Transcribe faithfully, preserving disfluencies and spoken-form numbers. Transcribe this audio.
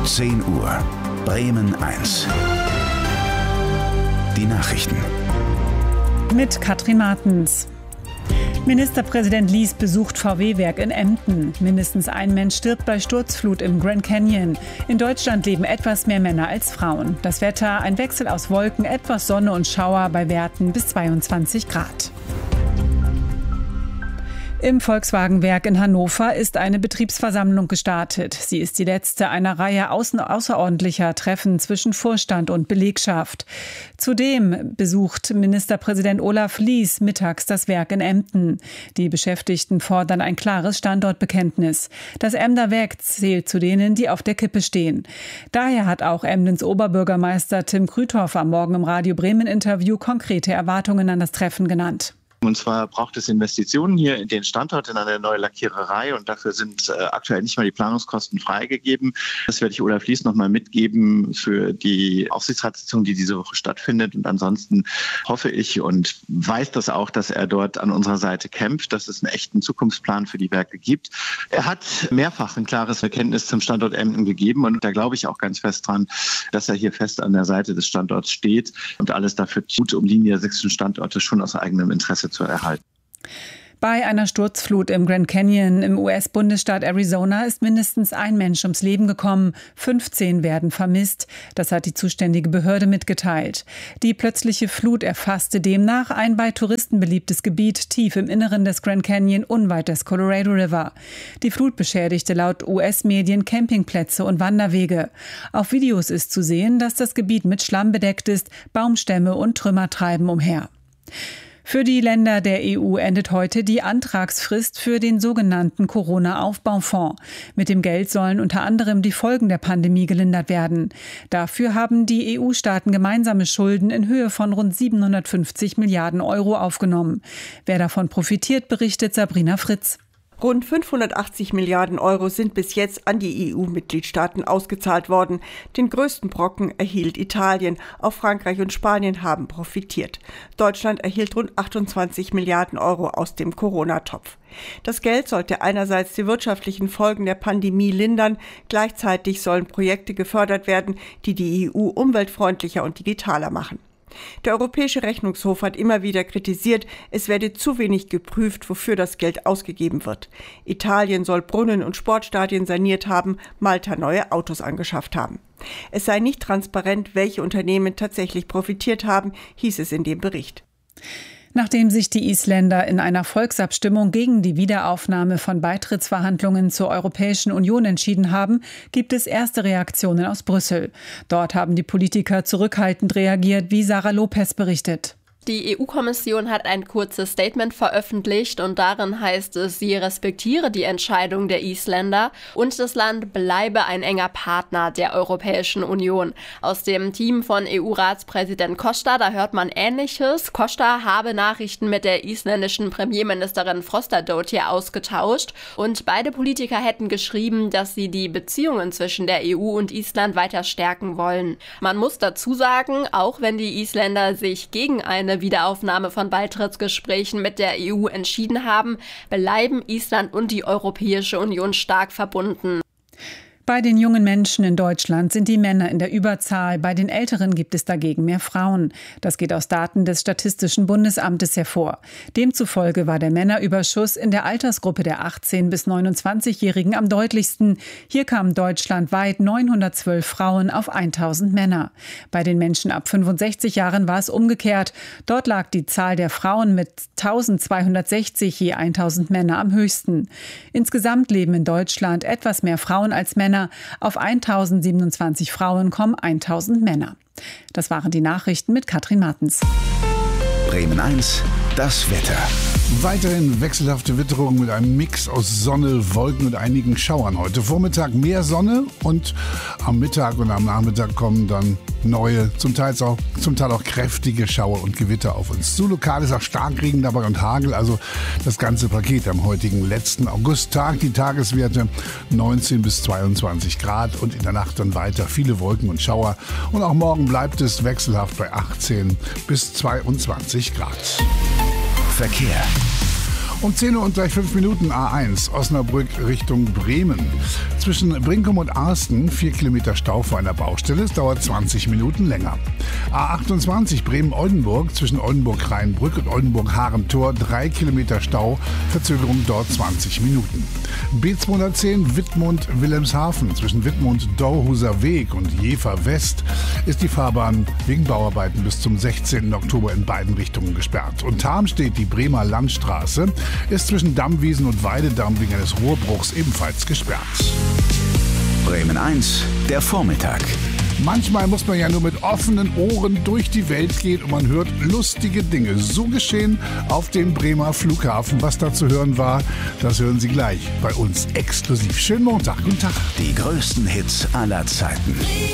zehn Uhr, Bremen eins. Die Nachrichten. Mit Katrin Martens. Ministerpräsident Lies besucht V W-Werk in Emden. Mindestens ein Mensch stirbt bei Sturzflut im Grand Canyon. In Deutschland leben etwas mehr Männer als Frauen. Das Wetter, ein Wechsel aus Wolken, etwas Sonne und Schauer bei Werten bis zweiundzwanzig Grad. Im Volkswagen-Werk in Hannover ist eine Betriebsversammlung gestartet. Sie ist die letzte einer Reihe außerordentlicher Treffen zwischen Vorstand und Belegschaft. Zudem besucht Ministerpräsident Olaf Lies mittags das Werk in Emden. Die Beschäftigten fordern ein klares Standortbekenntnis. Das Emder Werk zählt zu denen, die auf der Kippe stehen. Daher hat auch Emdens Oberbürgermeister Tim Krüthoff am Morgen im Radio Bremen Interview konkrete Erwartungen an das Treffen genannt. Und zwar braucht es Investitionen hier in den Standort, in eine neue Lackiererei. Und dafür sind äh, aktuell nicht mal die Planungskosten freigegeben. Das werde ich Olaf Lies noch mal mitgeben für die Aufsichtsratssitzung, die diese Woche stattfindet. Und ansonsten hoffe ich und weiß das auch, dass er dort an unserer Seite kämpft, dass es einen echten Zukunftsplan für die Werke gibt. Er hat mehrfach ein klares Bekenntnis zum Standort Emden gegeben. Und da glaube ich auch ganz fest dran, dass er hier fest an der Seite des Standorts steht und alles dafür tut, um die niedersächsischen Standorte schon aus eigenem Interesse zu erhalten. Bei einer Sturzflut im Grand Canyon im U S-Bundesstaat Arizona ist mindestens ein Mensch ums Leben gekommen. fünfzehn werden vermisst. Das hat die zuständige Behörde mitgeteilt. Die plötzliche Flut erfasste demnach ein bei Touristen beliebtes Gebiet tief im Inneren des Grand Canyon unweit des Colorado River. Die Flut beschädigte laut U S-Medien Campingplätze und Wanderwege. Auf Videos ist zu sehen, dass das Gebiet mit Schlamm bedeckt ist, Baumstämme und Trümmer treiben umher. Für die Länder der E U endet heute die Antragsfrist für den sogenannten Corona-Aufbaufonds. Mit dem Geld sollen unter anderem die Folgen der Pandemie gelindert werden. Dafür haben die E U-Staaten gemeinsame Schulden in Höhe von rund siebenhundertfünfzig Milliarden Euro aufgenommen. Wer davon profitiert, berichtet Sabrina Fritz. Rund fünfhundertachtzig Milliarden Euro sind bis jetzt an die E U-Mitgliedstaaten ausgezahlt worden. Den größten Brocken erhielt Italien. Auch Frankreich und Spanien haben profitiert. Deutschland erhielt rund achtundzwanzig Milliarden Euro aus dem Corona-Topf. Das Geld sollte einerseits die wirtschaftlichen Folgen der Pandemie lindern. Gleichzeitig sollen Projekte gefördert werden, die die E U umweltfreundlicher und digitaler machen. Der Europäische Rechnungshof hat immer wieder kritisiert, es werde zu wenig geprüft, wofür das Geld ausgegeben wird. Italien soll Brunnen und Sportstadien saniert haben, Malta neue Autos angeschafft haben. Es sei nicht transparent, welche Unternehmen tatsächlich profitiert haben, hieß es in dem Bericht. Nachdem sich die Isländer in einer Volksabstimmung gegen die Wiederaufnahme von Beitrittsverhandlungen zur Europäischen Union entschieden haben, gibt es erste Reaktionen aus Brüssel. Dort haben die Politiker zurückhaltend reagiert, wie Sarah Lopez berichtet. Die E U-Kommission hat ein kurzes Statement veröffentlicht und darin heißt es, sie respektiere die Entscheidung der Isländer und das Land bleibe ein enger Partner der Europäischen Union. Aus dem Team von E U-Ratspräsident Costa, da hört man Ähnliches. Costa habe Nachrichten mit der isländischen Premierministerin Frostadóttir ausgetauscht und beide Politiker hätten geschrieben, dass sie die Beziehungen zwischen der E U und Island weiter stärken wollen. Man muss dazu sagen, auch wenn die Isländer sich gegen eine Wiederaufnahme von Beitrittsgesprächen mit der E U entschieden haben, bleiben Island und die Europäische Union stark verbunden. Bei den jungen Menschen in Deutschland sind die Männer in der Überzahl. Bei den Älteren gibt es dagegen mehr Frauen. Das geht aus Daten des Statistischen Bundesamtes hervor. Demzufolge war der Männerüberschuss in der Altersgruppe der achtzehn- bis neunundzwanzigjährigen am deutlichsten. Hier kamen deutschlandweit neunhundertzwölf Frauen auf tausend Männer. Bei den Menschen ab fünfundsechzig Jahren war es umgekehrt. Dort lag die Zahl der Frauen mit eintausendzweihundertsechzig je tausend Männer am höchsten. Insgesamt leben in Deutschland etwas mehr Frauen als Männer. Auf tausendsiebenundzwanzig Frauen kommen tausend Männer. Das waren die Nachrichten mit Katrin Martens. Bremen eins, das Wetter. Weiterhin wechselhafte Witterung mit einem Mix aus Sonne, Wolken und einigen Schauern. Heute Vormittag mehr Sonne und am Mittag und am Nachmittag kommen dann neue, zum Teil auch, zum Teil auch kräftige Schauer und Gewitter auf uns zu. Lokal ist auch Starkregen dabei und Hagel, also das ganze Paket am heutigen letzten Augusttag. Die Tageswerte neunzehn bis zweiundzwanzig Grad und in der Nacht dann weiter viele Wolken und Schauer. Und auch morgen bleibt es wechselhaft bei achtzehn bis zweiundzwanzig Grad. Verkehr. Um zehn Uhr und gleich fünf Minuten A eins, Osnabrück Richtung Bremen. Zwischen Brinkum und Arsten vier Kilometer Stau vor einer Baustelle. Es dauert zwanzig Minuten länger. A achtundzwanzig Bremen-Oldenburg zwischen Oldenburg-Rheinbrück und Oldenburg-Harentor drei Kilometer Stau. Verzögerung dort zwanzig Minuten. B zweihundertzehn Wittmund-Wilhelmshaven zwischen Wittmund-Dorhuser Weg und Jever West ist die Fahrbahn wegen Bauarbeiten bis zum sechzehnten Oktober in beiden Richtungen gesperrt. Und Tarmstedt, die Bremer Landstraße, ist zwischen Dammwiesen und Weidedamm wegen eines Rohrbruchs ebenfalls gesperrt. Bremen eins, der Vormittag. Manchmal muss man ja nur mit offenen Ohren durch die Welt gehen und man hört lustige Dinge. So geschehen auf dem Bremer Flughafen. Was da zu hören war, das hören Sie gleich bei uns exklusiv. Schönen Montag, guten Tag. Die größten Hits aller Zeiten.